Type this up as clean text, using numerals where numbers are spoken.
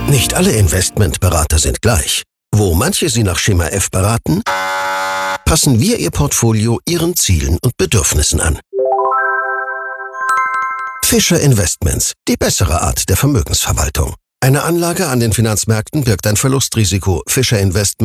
Nicht alle Investmentberater sind gleich. Wo manche Sie nach Schema F beraten, passen wir Ihr Portfolio Ihren Zielen und Bedürfnissen an. Fischer Investments, die bessere Art der Vermögensverwaltung. Eine Anlage an den Finanzmärkten birgt ein Verlustrisiko. Fischer Investments